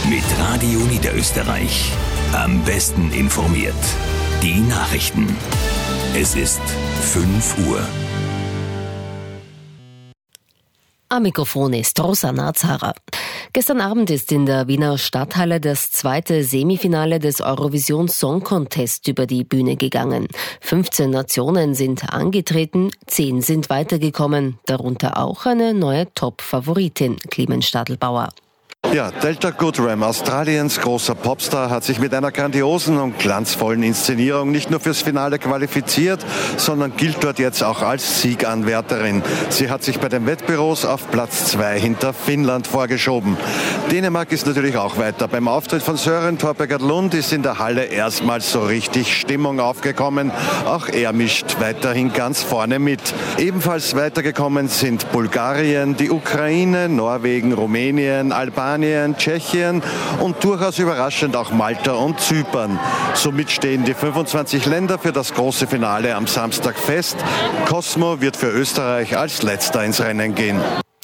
Mit Radio Niederösterreich. Am besten informiert. Die Nachrichten. Es ist 5 Uhr. Am Mikrofon ist Rosanna Zara. Gestern Abend ist in der Wiener Stadthalle das zweite Semifinale des Eurovision Song Contest über die Bühne gegangen. 15 Nationen sind angetreten, 10 sind weitergekommen, darunter auch eine neue Top-Favoritin, Clemens Stadelbauer. Ja, Delta Goodrem, Australiens großer Popstar, hat sich mit einer grandiosen und glanzvollen Inszenierung nicht nur fürs Finale qualifiziert, sondern gilt dort jetzt auch als Sieganwärterin. Sie hat sich bei den Wettbüros auf Platz 2 hinter Finnland vorgeschoben. Dänemark ist natürlich auch weiter. Beim Auftritt von Søren Torberger Lund ist in der Halle erstmals so richtig Stimmung aufgekommen. Auch er mischt weiterhin ganz vorne mit. Ebenfalls weitergekommen sind Bulgarien, die Ukraine, Norwegen, Rumänien, Albanien, Tschechien und durchaus überraschend auch Malta und Zypern. Somit stehen die 25 Länder für das große Finale am Samstag fest. Cosmo wird für Österreich als letzter ins Rennen gehen.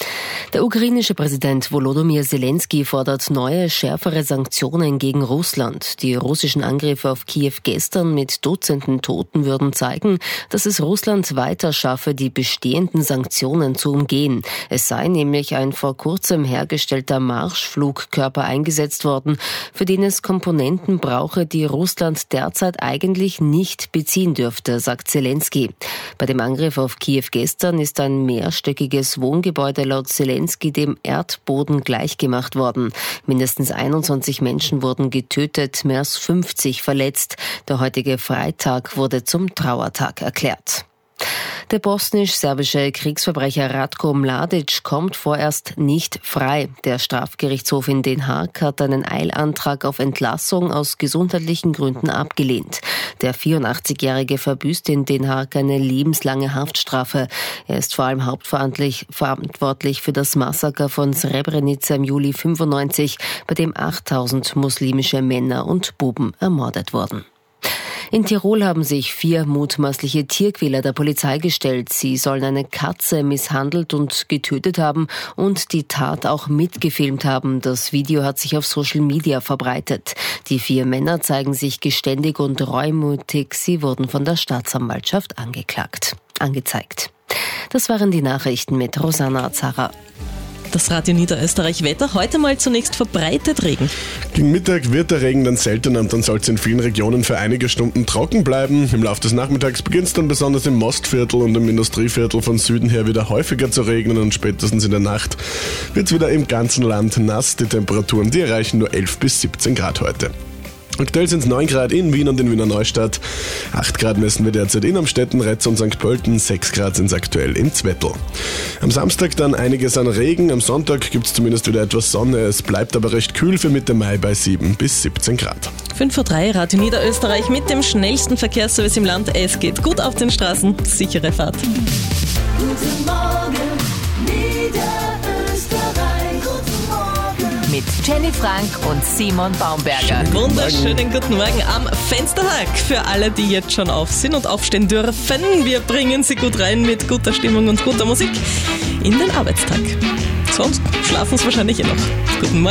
Der ukrainische Präsident Volodymyr Zelensky fordert neue, schärfere Sanktionen gegen Russland. Die russischen Angriffe auf Kiew gestern mit Dutzenden Toten würden zeigen, dass es Russland weiter schaffe, die bestehenden Sanktionen zu umgehen. Es sei nämlich ein vor kurzem hergestellter Marschflugkörper eingesetzt worden, für den es Komponenten brauche, die Russland derzeit eigentlich nicht beziehen dürfte, sagt Zelensky. Bei dem Angriff auf Kiew gestern ist ein mehrstöckiges Wohngebäude laut Zelensky dem Erdboden gleichgemacht worden. Mindestens 21 Menschen wurden getötet, mehr als 50 verletzt. Der heutige Freitag wurde zum Trauertag erklärt. Der bosnisch-serbische Kriegsverbrecher Ratko Mladic kommt vorerst nicht frei. Der Strafgerichtshof in Den Haag hat einen Eilantrag auf Entlassung aus gesundheitlichen Gründen abgelehnt. Der 84-Jährige verbüßt in Den Haag eine lebenslange Haftstrafe. Er ist vor allem hauptverantwortlich für das Massaker von Srebrenica im Juli 1995, bei dem 8000 muslimische Männer und Buben ermordet wurden. In Tirol haben sich 4 mutmaßliche Tierquäler der Polizei gestellt. Sie sollen eine Katze misshandelt und getötet haben und die Tat auch mitgefilmt haben. Das Video hat sich auf Social Media verbreitet. Die 4 Männer zeigen sich geständig und reumütig. Sie wurden von der Staatsanwaltschaft angezeigt. Das waren die Nachrichten mit Rosanna Zara. Das Radio Niederösterreich Wetter. Heute mal zunächst verbreitet Regen. Gegen Mittag wird der Regen dann seltener und dann soll es in vielen Regionen für einige Stunden trocken bleiben. Im Laufe des Nachmittags beginnt es dann besonders im Mostviertel und im Industrieviertel von Süden her wieder häufiger zu regnen und spätestens in der Nacht wird es wieder im ganzen Land nass. Die Temperaturen, die erreichen nur 11 bis 17 Grad heute. Aktuell sind es 9 Grad in Wien und in Wiener Neustadt. 8 Grad messen wir derzeit in Amstetten, Retz und St. Pölten. 6 Grad sind es aktuell in Zwettl. Am Samstag dann einiges an Regen. Am Sonntag gibt es zumindest wieder etwas Sonne. Es bleibt aber recht kühl für Mitte Mai bei 7 bis 17 Grad. 5:03 Uhr, Radio Niederösterreich mit dem schnellsten Verkehrsservice im Land. Es geht gut auf den Straßen. Sichere Fahrt. Guten Morgen, Niederösterreich. Mit Jenny Frank und Simon Baumberger. Wunderschönen guten Morgen am Fenstertag für alle, die jetzt schon auf sind und aufstehen dürfen. Wir bringen sie gut rein mit guter Stimmung und guter Musik in den Arbeitstag. Sonst schlafen sie wahrscheinlich noch. Guten Morgen.